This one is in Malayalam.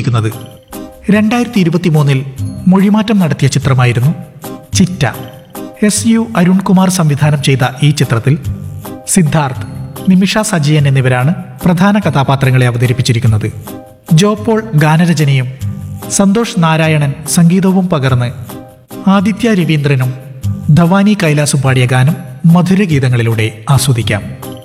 ഒരുക്കിയിരിക്കുന്നത്. 2023 മൊഴിമാറ്റം നടത്തിയ ചിത്രമായിരുന്നു ചിറ്റ. SU അരുൺകുമാർ സംവിധാനം ചെയ്ത ഈ ചിത്രത്തിൽ സിദ്ധാർത്ഥ്, നിമിഷ സജിയൻ എന്നിവരാണ് പ്രധാന കഥാപാത്രങ്ങളെ അവതരിപ്പിച്ചിരിക്കുന്നത്. ജോപോൾ ഗാനരചനയും സന്തോഷ് നാരായണൻ സംഗീതവും പകർന്ന് ആദിത്യ രവീന്ദ്രനും ധവാനി കൈലാസും പാടിയ ഗാനം മധുരഗീതങ്ങളിലൂടെ ആസ്വദിക്കാം.